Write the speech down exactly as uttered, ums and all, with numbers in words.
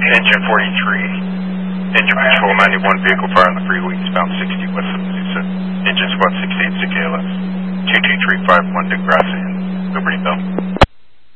Engine forty-three. Engine patrol ninety-one, vehicle fire on the freeway eastbound sixty west of Azusa. Engine squad sixty-eight, C K L S. two two three five one, Degrassi, Libertyville.